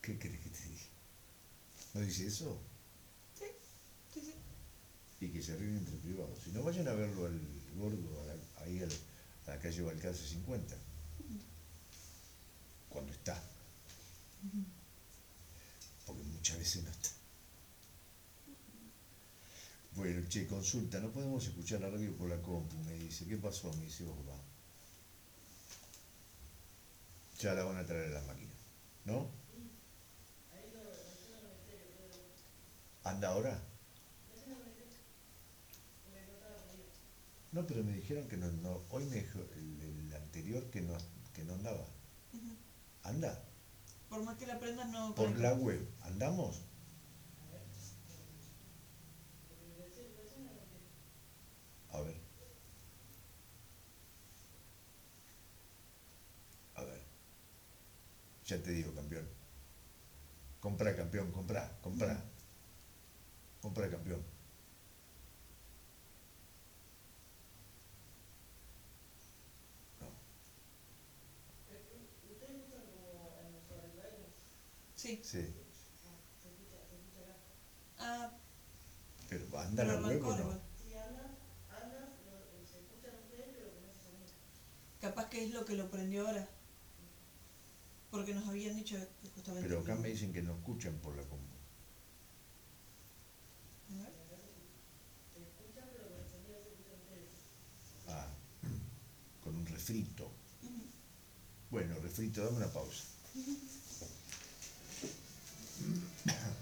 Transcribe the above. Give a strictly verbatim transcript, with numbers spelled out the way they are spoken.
¿Qué querés que te diga? ¿No dice eso? Sí, sí, sí. Y que se ríen entre privados. Si no, vayan a verlo al gordo, a la- ahí al- a la calle Balcarce cincuenta. Cuando está. Porque muchas veces no está. Bueno, che, consulta, no podemos escuchar la radio por la compu, me dice. ¿Qué pasó? Me dice Osva. Ya la van a traer a las máquinas, ¿no? ¿Anda ahora? No, pero me dijeron que no, no hoy me dijo el, el anterior que no, que no andaba. Ujú. ¿Anda? Por más que la prendas, no Por conecta. la web, ¿andamos? A ver. A ver. Ya te digo, campeón. Comprá, campeón, comprá, comprá. Comprá, campeón. No. Sí. Sí. Ah, Pero anda pero la web o arrancó no. igual. Capaz que es lo que lo prendió ahora. Porque nos habían dicho que justamente... Pero acá lo- me dicen que no escuchan por la compu. A ver. Ah, con un refrito. Ujú. Bueno, refrito, dame una pausa.